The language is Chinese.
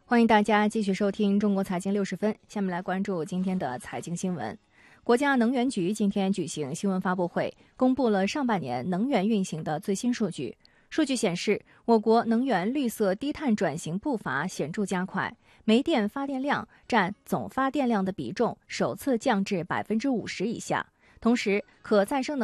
欢迎大家继续收听中国财经60分。下面来关注今天的财经新闻。国家能源局今天举行新闻发布会，公布了上半年能源运行的最新数据。数据显示，我国能源绿色低碳转型步伐显著加快，煤电发电量占总发电量的比重首次降至50%以下，同时可再生能